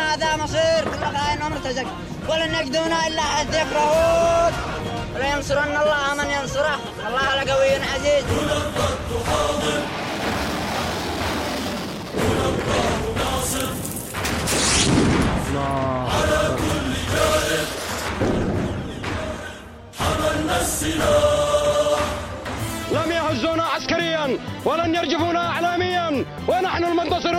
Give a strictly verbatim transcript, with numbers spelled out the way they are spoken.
هذا مصير كل خائن ومرتزق ولن يجدون إلا حتى يكرهون ولينصرن الله من ينصره الله لقوي عزيز. على كل جائر حملنا السلاح. لم يهزونا عسكريا ولن يرجفونا إعلاميا ونحن المنتصرون.